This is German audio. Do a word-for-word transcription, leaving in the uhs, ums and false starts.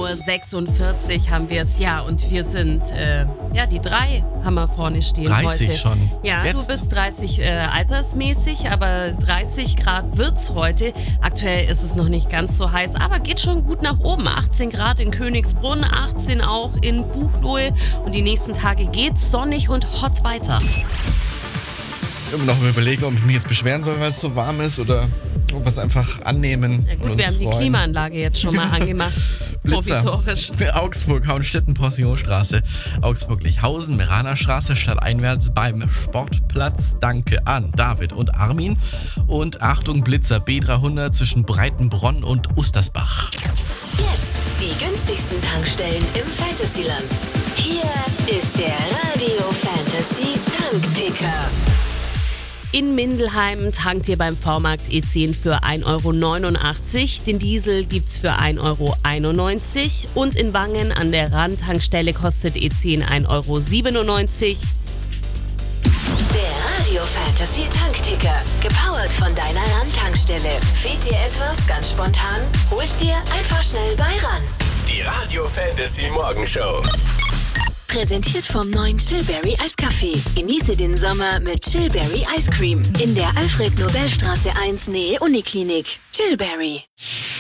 Uhr sechsundvierzig haben wir es, ja, und wir sind, äh, ja, die drei haben wir vorne stehen dreißig heute. schon. Ja, Jetzt? du bist dreißig äh, altersmäßig, aber dreißig Grad wird's heute. Aktuell ist es noch nicht ganz so heiß, aber geht schon gut nach oben. achtzehn Grad in Königsbrunn, achtzehn auch in Buchloe und die nächsten Tage geht's sonnig und hot weiter. Immer noch mal überlegen, ob ich mich jetzt beschweren soll, weil es so warm ist oder ob wir es einfach annehmen. Ja gut, und uns wir haben die freuen. Klimaanlage jetzt schon mal angemacht. Blitzer. Provisorisch. Augsburg, Hauenstetten, Pensionstraße, Augsburg-Lichhausen, Meranerstraße, stadteinwärts beim Sportplatz. Danke an David und Armin. Und Achtung, Blitzer B dreihundert zwischen Breitenbronn und Ustersbach. Jetzt die günstigsten Tankstellen im Fantasyland. Hier ist der Radio Fantasy Tankticker. In Mindelheim tankt ihr beim V-Markt E zehn für ein Euro neunundachtzig, den Diesel gibt's für ein Euro einundneunzig und in Wangen an der Randtankstelle kostet E zehn ein Euro siebenundneunzig. Der Radio Fantasy Tankticker, gepowert von deiner Randtankstelle. Fehlt dir etwas ganz spontan? Hol's dir einfach schnell bei Ran. Die Radio Fantasy Morgenshow. Präsentiert vom neuen Chillberry Eiskaffee. Genieße den Sommer mit Chillberry Ice Cream in der Alfred-Nobel-Straße eins Nähe Uniklinik. Chillberry.